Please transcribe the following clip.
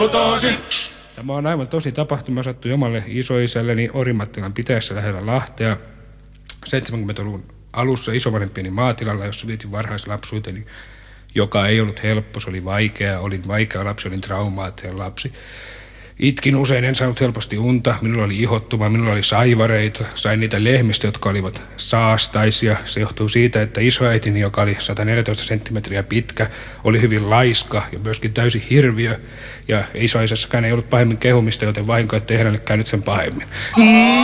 Tämä on aivan tosi tapahtuma. Sattui omalle isoisälleni Orimattilan pitäjässä lähellä Lahtea 70-luvun alussa isovanhempieni maatilalla, jossa vietin varhaislapsuuteni, joka ei ollut helppo, se oli vaikea. Olin vaikea lapsi, olin traumaattinen lapsi. Itkin usein, en saanut helposti unta, minulla oli ihottuma, minulla oli saivareita, sain niitä lehmistä, jotka olivat saastaisia. Se johtuu siitä, että isoäitini, joka oli 114 senttimetriä pitkä, oli hyvin laiska ja myöskin täysin hirviö. Ja isoisässäkään ei ollut pahemmin kehumista, joten vahinko, ettei hänelle käynyt sen pahemmin.